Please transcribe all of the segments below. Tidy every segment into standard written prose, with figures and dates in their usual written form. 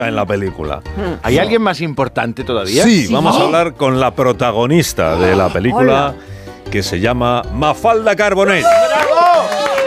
en la película. ¿Hay alguien más importante todavía? Sí, vamos a hablar con la protagonista de la película, que se llama Mafalda Carbonell. ¡Bravo!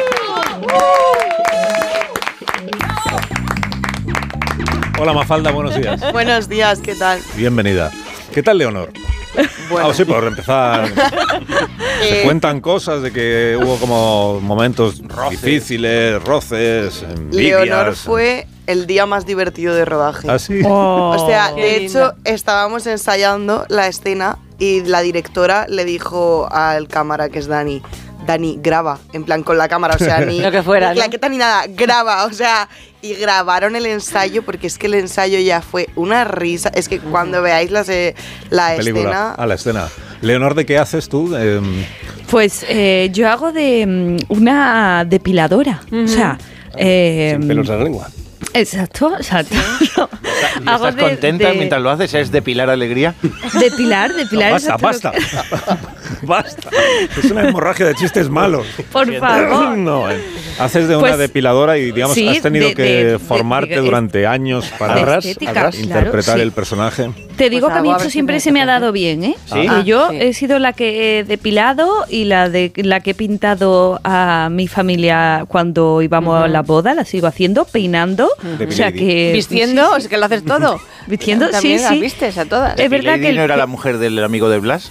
Hola Mafalda, buenos días. Buenos días, ¿qué tal? Bienvenida. ¿Qué tal Leonor? Bueno. Sí, por empezar. Se cuentan cosas de que hubo como momentos difíciles, roces, envidias. Leonor fue el día más divertido de rodaje. ¿Ah, sí? O sea, de hecho, estábamos ensayando la escena y la directora le dijo al cámara, que es Dani, graba, en plan con la cámara, o sea, ni lo que fuera, ¿no? claqueta ni nada, graba, o sea, y grabaron el ensayo porque es que el ensayo ya fue una risa, es que cuando veáis la escena... La escena. Leonor, ¿de qué haces tú? Pues yo hago de una depiladora, o sea... sin pelos en la lengua. Exacto. ¿Y estás contenta mientras lo haces? ¿Es depilar alegría? Depilar. No, basta. Basta. Es una hemorragia de chistes malos. Por favor. No, haces de una depiladora y, digamos, sí, has tenido que formarte durante años para interpretar el personaje. Te digo que a mí esto siempre se me ha dado bien, ¿eh? ¿Sí? Yo he sido la que he depilado y la que he pintado a mi familia cuando íbamos a la boda, la sigo haciendo, peinando. O sea que vistiendo, es que lo haces todo. Vistiendo, también sí. Las vistes a todas. Es verdad que ¿No era la mujer del amigo de Blas?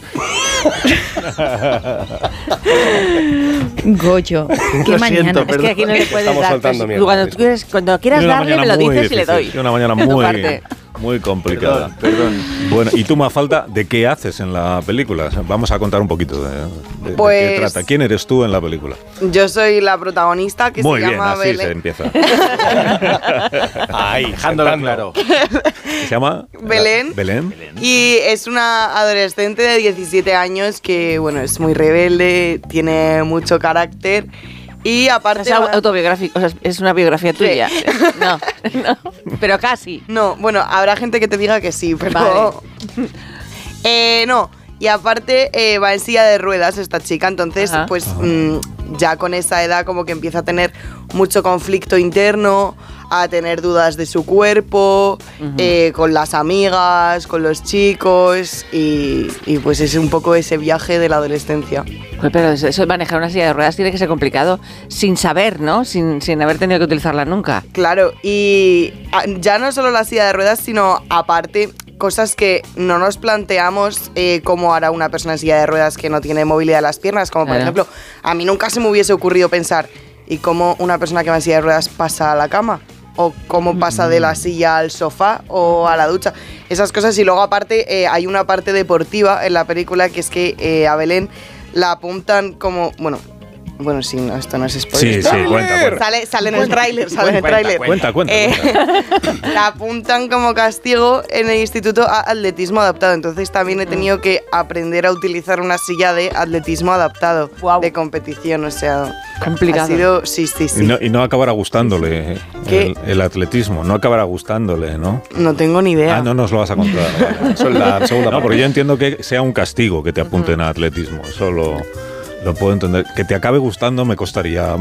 Goyo, qué mañana. Siento, es que aquí no le puedes Estamos dar. soltando mierda. Cuando quieras darle, me lo dices y le doy. Una mañana muy complicada. Perdón. Bueno, y tú, Mafalda, ¿de qué haces en la película? Vamos a contar un poquito de qué trata. ¿Quién eres tú en la película? Yo soy la protagonista que muy se bien, llama así Belén. se empieza. Ahí, dejándolo claro. ¿Se llama? Belén. Belén. Y es una adolescente de 17 años que, bueno, es muy rebelde, tiene mucho carácter y aparte... Es autobiográfico, o sea, es una biografía tuya. Sí. No, pero casi. No, bueno, habrá gente que te diga que sí, pero... Vale. No, y aparte va en silla de ruedas esta chica, entonces pues ya con esa edad como que empieza a tener mucho conflicto interno, a tener dudas de su cuerpo, con las amigas, con los chicos y pues es un poco ese viaje de la adolescencia. Pero eso de manejar una silla de ruedas tiene que ser complicado sin saber, ¿no? Sin haber tenido que utilizarla nunca. Claro, y ya no solo la silla de ruedas, sino aparte cosas que no nos planteamos cómo hará una persona en silla de ruedas que no tiene movilidad de las piernas, como por ejemplo, a mí nunca se me hubiese ocurrido pensar ¿y cómo una persona que va en silla de ruedas pasa a la cama? O cómo pasa de la silla al sofá o a la ducha. Esas cosas. Y luego aparte hay una parte deportiva en la película que es que a Belén la apuntan como... Bueno, sí, no, esto no es spoiler. Sí, cuenta. Sale en el tráiler, Cuenta. La apuntan como castigo en el instituto a atletismo adaptado. Entonces también he tenido que aprender a utilizar una silla de atletismo adaptado, de competición, o sea... Complicado. Ha sido... Sí. Y no acabará gustándole el atletismo, no acabará gustándole, ¿no? No tengo ni idea. No nos lo vas a contar. Eso es la segunda parte. Porque yo entiendo que sea un castigo que te apunten a atletismo. Eso lo puedo entender. Que te acabe gustando me costaría.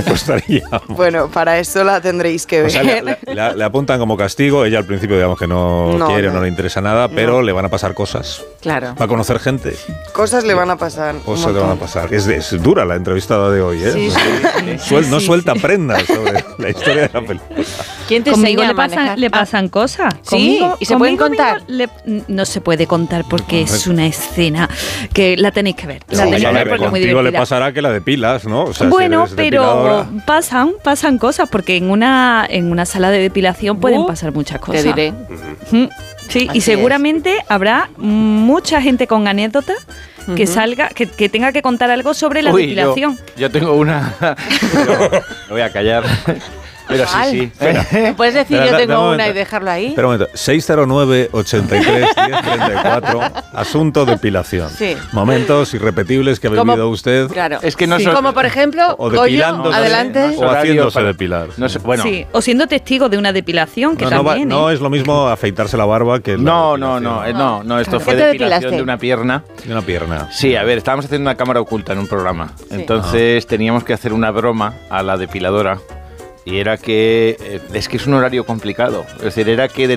Bueno, para eso la tendréis que ver. O sea, le apuntan como castigo. Ella al principio, digamos que no quiere, no le interesa nada, pero le van a pasar cosas. Claro. Va a conocer gente. Cosas le van a pasar. Cosas le van a pasar. Es dura la entrevistada de hoy, ¿eh? No suelta prendas sobre la historia de la película. ¿Quién te Conmigo enseña le pasan cosas. ¿Sí? ¿Y se pueden contar? No se puede contar porque es una escena que la tenéis que ver. La tenéis que ver porque es muy contigo divertida. le pasará que la depilas, ¿no? O sea, bueno, si pero pasan cosas porque en una sala de depilación pueden pasar muchas cosas. Te diré. Sí, Así y seguramente habrá mucha gente con anécdotas que salga, que tenga que contar algo sobre la depilación. Yo tengo una... Me voy a callar. Pero sí. ¿Puedes decir yo tengo una y dejarlo ahí? Espera un momento. 609-83-1034. Asunto depilación. Sí. Momentos irrepetibles que ha vivido usted. Claro. Es que no son... Como por ejemplo, o Goyo, depilándose, adelante. o haciéndose depilar. Bueno. Sí, o siendo testigo de una depilación, que también. No es lo mismo afeitarse la barba que No, esto fue depilación de una pierna. De una pierna. Sí, a ver, estábamos haciendo una cámara oculta en un programa. Entonces teníamos que hacer una broma a la depiladora y era que es un horario complicado. Es decir, era que